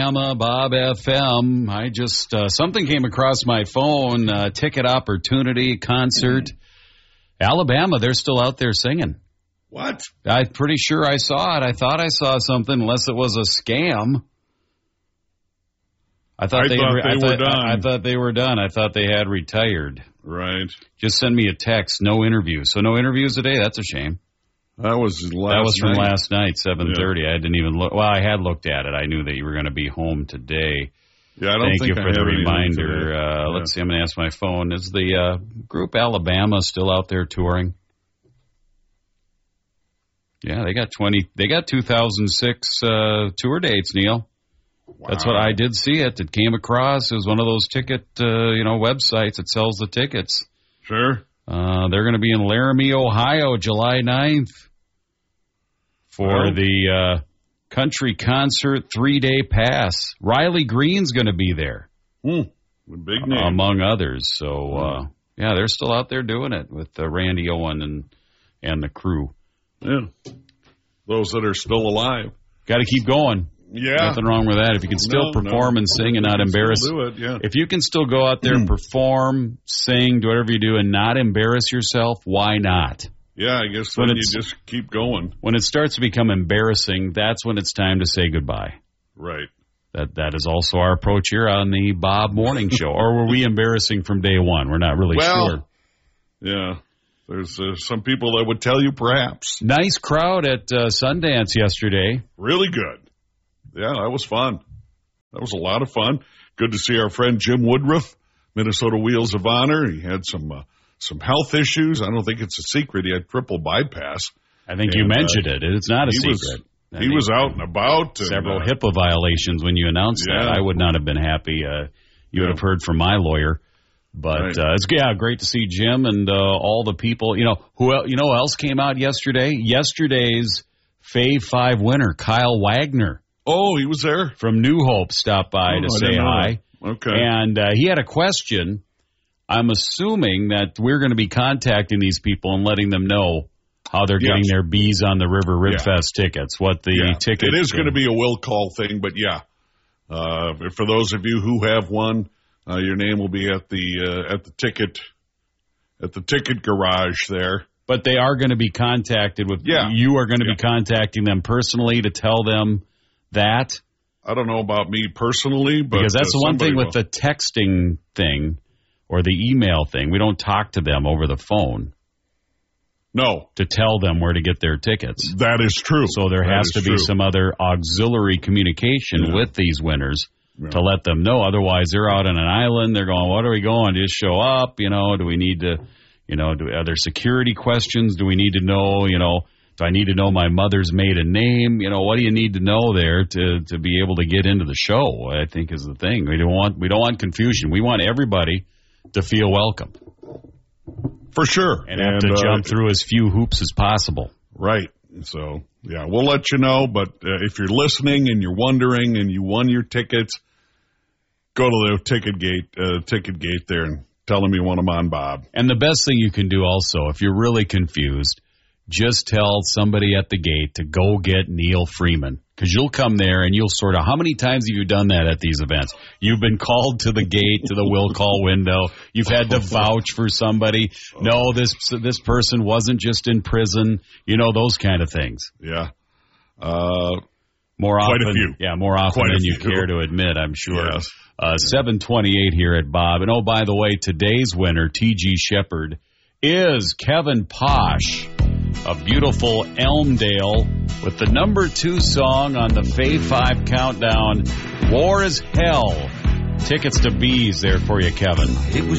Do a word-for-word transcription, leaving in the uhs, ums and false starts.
Bob F M. I just, uh, something came across my phone, uh, ticket opportunity concert. Alabama, they're still out there singing. What? I'm pretty sure I saw it. I thought I saw something, unless it was a scam. I thought, I they, thought re- they I were thought, done. I, I thought they were done. I thought they had retired. Right. Just send me a text, no interviews. So no interviews today? That's a shame. That was last That was from night. last night, seven thirty. Yeah. I didn't even look. Well, I had looked at it. I knew that you were going to be home today. Yeah, I don't Thank think you I for have the anything reminder. today. Uh, Yeah. Let's see. I'm going to ask my phone. Is the uh, group Alabama still out there touring? Yeah, they got twenty. They got two thousand six uh, tour dates, Neil. Wow. That's what I did see. It. It came across. It was one of those ticket, uh, you know, websites that sells the tickets. Sure. Uh, they're going to be in Laramie, Ohio, July ninth for Well. the uh, country concert three-day pass. Riley Green's going to be there, Hmm. The big name. among others. So, uh, yeah, they're still out there doing it with uh, Randy Owen and and the crew. Yeah. Those that are still alive. Got to keep going. Yeah. Nothing wrong with that. If you can still No, perform no. and sing and not You can embarrass. still do it, yeah. If you can still go out there, perform, sing, do whatever you do, and not embarrass yourself, why not? Yeah, I guess When then you it's- just keep going. When it starts to become embarrassing, that's when it's time to say goodbye. Right. That That is also our approach here on the Bob Morning Show. Or were we embarrassing from day one? We're not really Well, sure. Yeah. There's uh, some people that would tell you perhaps. Nice crowd at uh, Sundance yesterday. Really good. Yeah, that was fun. That was a lot of fun. Good to see our friend Jim Woodruff, Minnesota Wheels of Honor. He had some uh, some health issues. I don't think it's a secret. He had triple bypass. I think And, you uh, mentioned it. It's not a he secret. was I he think was out and about. And, Several uh, HIPAA violations when you announced Yeah. that. I would not have been happy. Uh, you would Yeah. have heard from my lawyer. But Right. uh, it's yeah, great to see Jim and uh, all the people. You know who el- you know who else came out yesterday? Yesterday's Fave Five winner, Kyle Wagner Oh, he was there? from New Hope, stopped by Oh, to I say didn't know hi. that. Okay. And uh, he had a question. I'm assuming that we're going to be contacting these people and letting them know how they're getting Yes. their bees on the River Rib Yeah. Fest tickets. What the Yeah. ticket It is going to be a will call thing, but yeah. Uh, for those of you who have one, uh, your name will be at the uh, at the ticket at the ticket garage there. But they are going to be contacted with. Yeah. You are going to Yeah. be contacting them personally to tell them that. I don't know about me personally, but Because that's uh, the one thing somebody with the texting thing or the email thing. We don't talk to them over the phone will. No, to tell them where to get their tickets. that is true. So there That has is to be true. some other auxiliary communication Yeah. with these winners Yeah. to let them know. Otherwise, they're out on an island. They're going, what are we going? Just show up. You know, do we need to, you know, do, are there security questions? Do we need to know, you know, do I need to know my mother's maiden name? You know, what do you need to know there to, to be able to get into the show? I think is the thing. We don't want we don't want confusion. We want everybody to feel welcome For sure. and have to uh, jump through as few hoops as possible. Right. So, yeah, we'll let you know. But uh, if you're listening and you're wondering and you won your tickets, go to the ticket gate, uh, ticket gate there and tell them you want them on Bob. And the best thing you can do also, if you're really confused, just tell somebody at the gate to go get Neil Freeman. Because you'll come there and you'll sort of, how many times have you done that at these events? You've been called to the gate, to the will call window. You've had to vouch for somebody. No, this this person wasn't just in prison. You know, those kind of things. Yeah. Uh, More Quite a often, few. yeah, more often Quite a than you few. care to admit, I'm sure. Yes. Uh, seven twenty-eight here at Bob. And oh, by the way, today's winner, T G Shepherd, is Kevin Posh of beautiful Elmdale with the number two song on the Fave five Countdown, War is Hell. Tickets to Bees there for you, Kevin. It was